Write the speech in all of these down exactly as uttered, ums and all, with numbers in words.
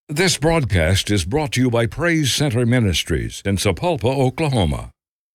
This broadcast is brought to you by Praise Center Ministries in Sapulpa, Oklahoma.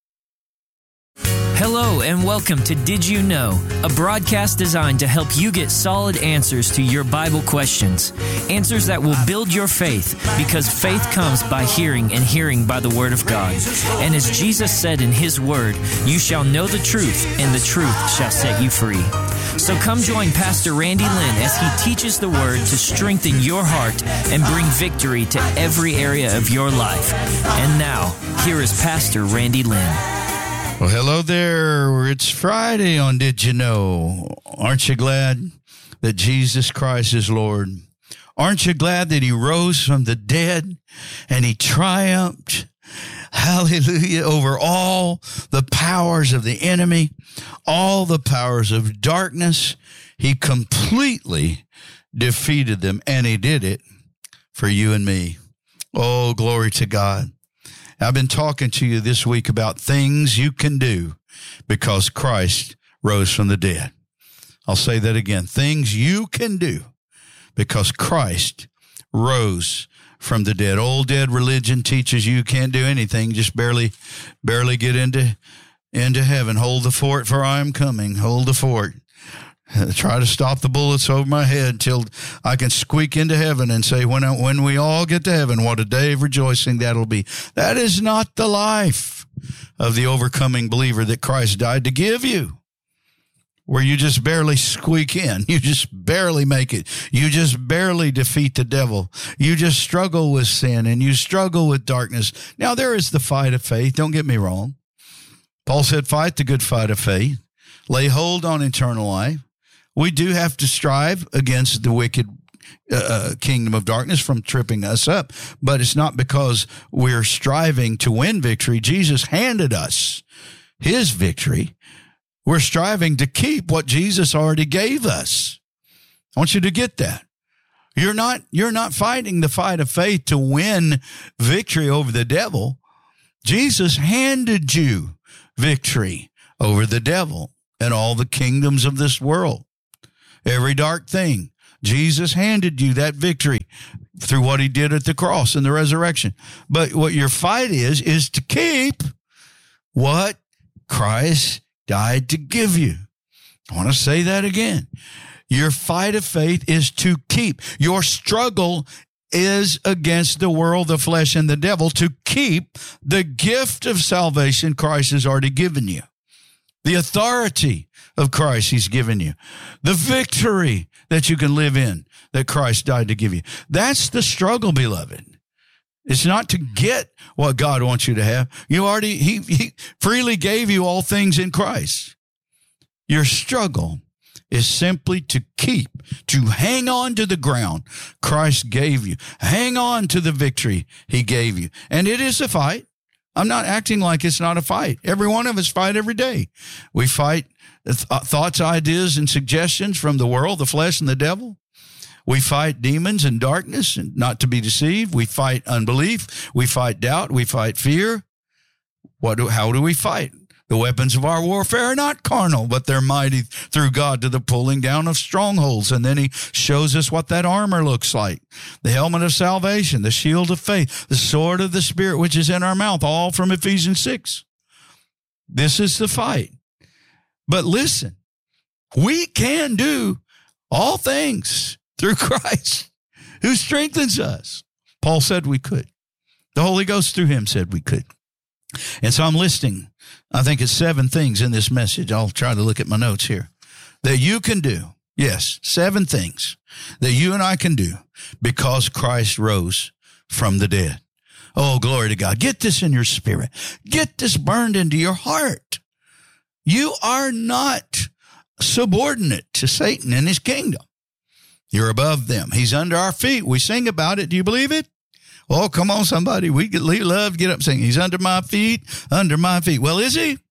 Hello and welcome to Did You Know, a broadcast designed to help you get solid answers to your Bible questions. Answers that will build your faith, because faith comes by hearing and hearing by the Word of God. And as Jesus said in His Word, you shall know the truth and the truth shall set you free. So come join Pastor Randy Lynn as he teaches the Word to strengthen your heart and bring victory to every area of your life. And now, here is Pastor Randy Lynn. Well, hello there. It's Friday on Did You Know? Aren't you glad that Jesus Christ is Lord? Aren't you glad that He rose from the dead and He triumphed, hallelujah, over all the powers of the enemy, all the powers of darkness? He completely defeated them, and He did it for you and me. Oh, glory to God. I've been talking to you this week about things you can do because Christ rose from the dead. I'll say that again. Things you can do because Christ rose from the dead. Old dead religion teaches you can't do anything, just barely, barely get into, into heaven. Hold the fort, for I am coming. Hold the fort. Try to stop the bullets over my head till I can squeak into heaven and say, when I, when we all get to heaven, what a day of rejoicing that'll be. That is not the life of the overcoming believer that Christ died to give you, where you just barely squeak in. You just barely make it. You just barely defeat the devil. You just struggle with sin and you struggle with darkness. Now, there is the fight of faith. Don't get me wrong. Paul said, fight the good fight of faith. Lay hold on eternal life. We do have to strive against the wicked uh, kingdom of darkness from tripping us up, but it's not because we're striving to win victory. Jesus handed us His victory. We're striving to keep what Jesus already gave us. I want you to get that. You're not, you're not fighting the fight of faith to win victory over the devil. Jesus handed you victory over the devil and all the kingdoms of this world. Every dark thing, Jesus handed you that victory through what He did at the cross and the resurrection. But what your fight is, is to keep what Christ died to give you. I want to say that again. Your fight of faith is to keep. Your struggle is against the world, the flesh, and the devil to keep the gift of salvation Christ has already given you. The authority of Christ He's given you. The victory that you can live in that Christ died to give you. That's the struggle, beloved. It's not to get what God wants you to have. You already, He, he freely gave you all things in Christ. Your struggle is simply to keep, to hang on to the ground Christ gave you. Hang on to the victory He gave you. And it is a fight. I'm not acting like it's not a fight. Every one of us fight every day. We fight th- thoughts, ideas, and suggestions from the world, the flesh, and the devil. We fight demons and darkness and not to be deceived. We fight unbelief. We fight doubt. We fight fear. What do, how do we fight? The weapons of our warfare are not carnal, but they're mighty through God to the pulling down of strongholds. And then He shows us what that armor looks like. The helmet of salvation, the shield of faith, the sword of the Spirit, which is in our mouth, all from Ephesians six. This is the fight. But listen, we can do all things through Christ who strengthens us. Paul said we could. The Holy Ghost through Him said we could. And so I'm listing, I think it's seven things in this message. I'll try to look at my notes here that you can do. Yes, seven things that you and I can do because Christ rose from the dead. Oh, glory to God. Get this in your spirit. Get this burned into your heart. You are not subordinate to Satan and his kingdom. You're above them. He's under our feet. We sing about it. Do you believe it? Oh, come on, somebody. We get, we love to get up and sing. He's under my feet, under my feet. Well, is He?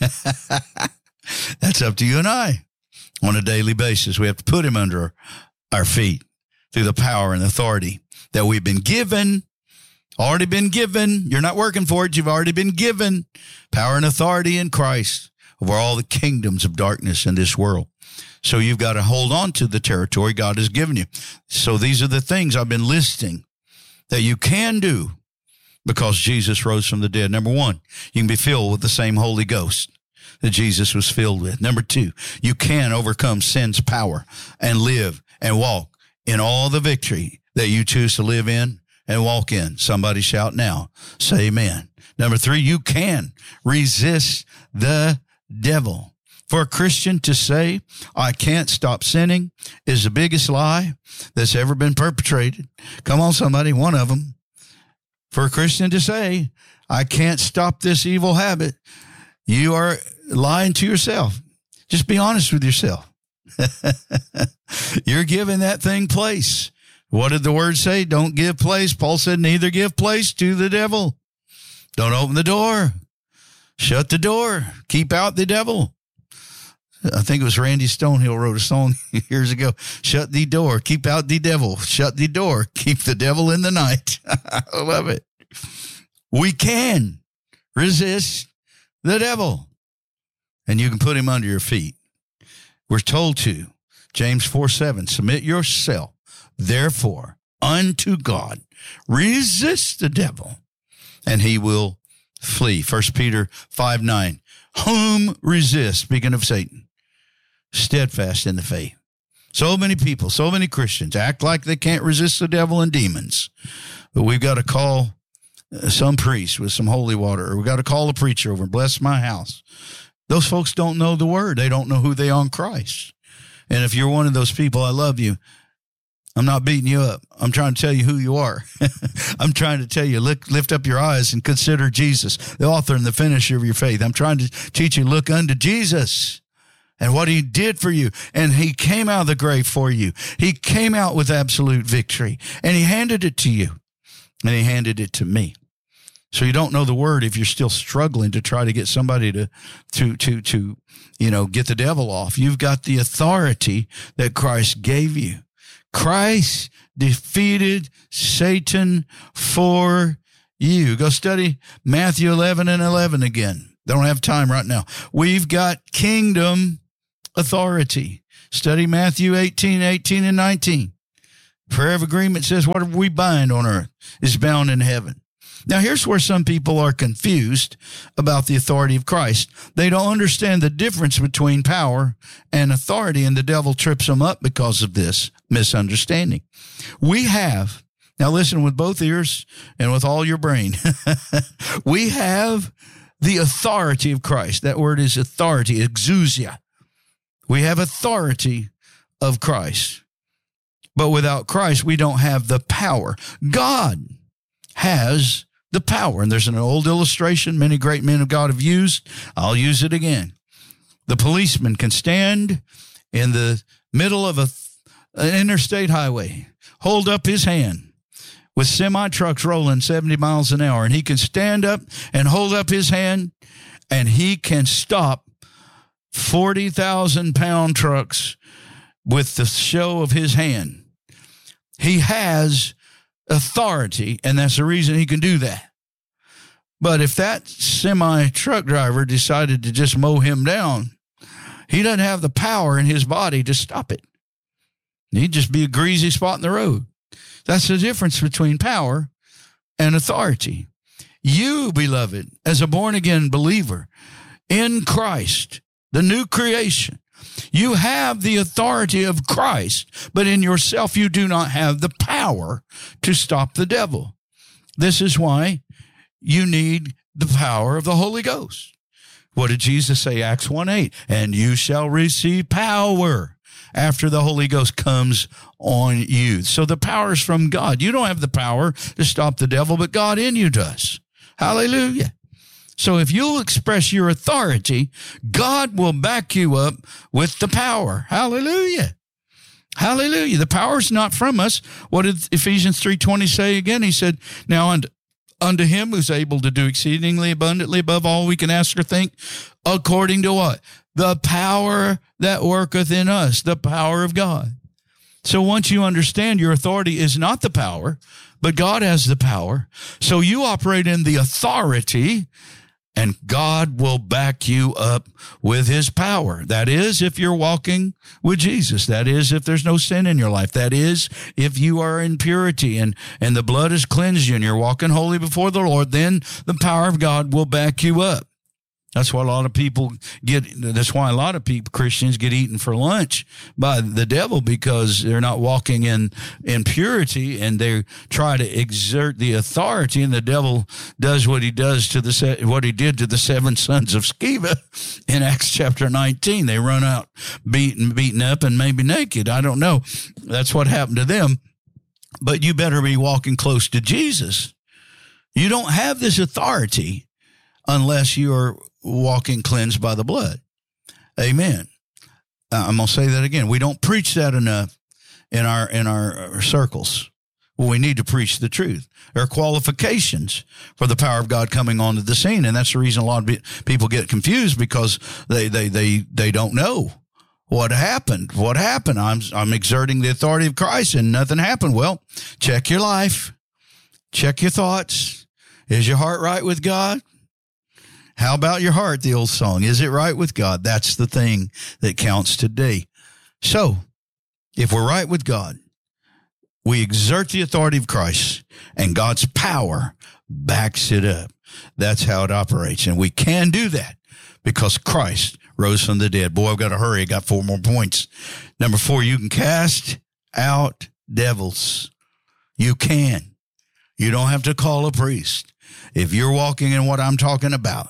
That's up to you and I. On a daily basis, we have to put Him under our feet through the power and authority that we've been given, already been given. You're not working for it. You've already been given power and authority in Christ over all the kingdoms of darkness in this world. So you've got to hold on to the territory God has given you. So these are the things I've been listing that you can do because Jesus rose from the dead. Number one, you can be filled with the same Holy Ghost that Jesus was filled with. Number two, you can overcome sin's power and live and walk in all the victory that you choose to live in and walk in. Somebody shout now. Say amen. Number three, you can resist the devil. For a Christian to say, I can't stop sinning, is the biggest lie that's ever been perpetrated. Come on, somebody, one of them. For a Christian to say, I can't stop this evil habit, you are lying to yourself. Just be honest with yourself. You're giving that thing place. What did the word say? Don't give place. Paul said, neither give place to the devil. Don't open the door. Shut the door. Keep out the devil. I think it was Randy Stonehill wrote a song years ago. Shut the door. Keep out the devil. Shut the door. Keep the devil in the night. I love it. We can resist the devil, and you can put him under your feet. We're told to, James four seven, submit yourself, therefore, unto God. Resist the devil, and he will flee. First Peter five nine, whom resist, speaking of Satan, steadfast in the faith. So many people, so many Christians act like they can't resist the devil and demons, but we've got to call some priest with some holy water, or we've got to call a preacher over and bless my house. Those folks don't know the word. They don't know who they are in Christ. And if you're one of those people, I love you. I'm not beating you up. I'm trying to tell you who you are. I'm trying to tell you, lift, lift up your eyes and consider Jesus, the author and the finisher of your faith. I'm trying to teach you, look unto Jesus and what he did for you. And he came out of the grave for you. He came out with absolute victory, and he handed it to you, and he handed it to me. So you don't know the word if you're still struggling to try to get somebody to, to, to, to, you know, get the devil off. You've got the authority that Christ gave you. Christ defeated Satan for you. Go study Matthew eleven and eleven again. Don't have time right now. We've got kingdom authority. Study Matthew eighteen, eighteen and nineteen. Prayer of agreement says, whatever we bind on earth is bound in heaven. Now, here's where some people are confused about the authority of Christ. They don't understand the difference between power and authority, and the devil trips them up because of this misunderstanding. We have, now listen with both ears and with all your brain, we have the authority of Christ. That word is authority, exousia. We have authority of Christ. But without Christ, we don't have the power. God has the power. And there's an old illustration many great men of God have used. I'll use it again. The policeman can stand in the middle of a, an interstate highway, hold up his hand with semi-trucks rolling seventy miles an hour, and he can stand up and hold up his hand, and he can stop forty thousand pound trucks with the show of his hand. He has authority, and that's the reason he can do that. But if that semi-truck driver decided to just mow him down, he doesn't have the power in his body to stop it. He'd just be a greasy spot in the road. That's the difference between power and authority. You, beloved, as a born-again believer in Christ, the new creation, you have the authority of Christ, but in yourself you do not have the power to stop the devil. This is why you need the power of the Holy Ghost. What did Jesus say? Acts one eight, and you shall receive power after the Holy Ghost comes on you. So the power is from God. You don't have the power to stop the devil, but God in you does. Hallelujah. So if you'll express your authority, God will back you up with the power. Hallelujah. Hallelujah. The power is not from us. What did Ephesians three twenty say again? He said, now unto, unto him who's able to do exceedingly abundantly above all we can ask or think, according to what? The power that worketh in us, the power of God. So once you understand your authority is not the power, but God has the power, so you operate in the authority and God will back you up with his power. That is, if you're walking with Jesus. That is, if there's no sin in your life. That is, if you are in purity and, and the blood has cleansed you and you're walking holy before the Lord, then the power of God will back you up. That's why a lot of people get, that's why a lot of people, Christians, get eaten for lunch by the devil, because they're not walking in, in purity, and they try to exert the authority, and the devil does what he does to the, what he did to the seven sons of Sceva in Acts chapter nineteen. They run out beaten, beaten up and maybe naked. I don't know. That's what happened to them. But you better be walking close to Jesus. You don't have this authority unless you are walking cleansed by the blood. Amen. Uh, I'm going to say that again. We don't preach that enough in our in our, our circles. Well, we need to preach the truth. There are qualifications for the power of God coming onto the scene, and that's the reason a lot of people get confused, because they they they they don't know what happened. What happened? I'm I'm exerting the authority of Christ, and nothing happened. Well, check your life. Check your thoughts. Is your heart right with God? How about your heart, the old song? Is it right with God? That's the thing that counts today. So, if we're right with God, we exert the authority of Christ, and God's power backs it up. That's how it operates. And we can do that because Christ rose from the dead. Boy, I've got to hurry. I got four more points. Number four, you can cast out devils. You can. You don't have to call a priest. If you're walking in what I'm talking about,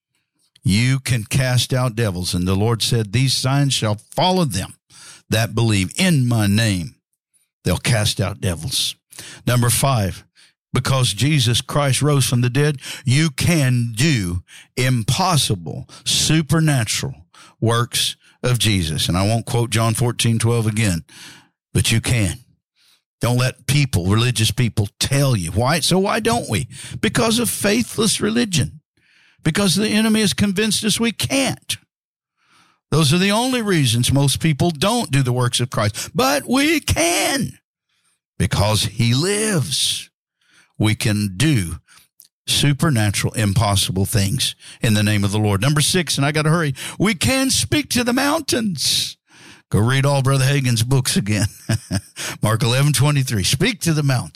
you can cast out devils. And the Lord said, these signs shall follow them that believe in my name. They'll cast out devils. Number five, because Jesus Christ rose from the dead, you can do impossible, supernatural works of Jesus. And I won't quote John fourteen twelve again, but you can. Don't let people, religious people, tell you. Why? So why don't we? Because of faithless religion. Because the enemy has convinced us we can't. Those are the only reasons most people don't do the works of Christ. But we can. Because he lives. We can do supernatural, impossible things in the name of the Lord. Number six, and I got to hurry, we can speak to the mountains. Go read all Brother Hagin's books again. Mark eleven twenty-three. Speak to the mountains.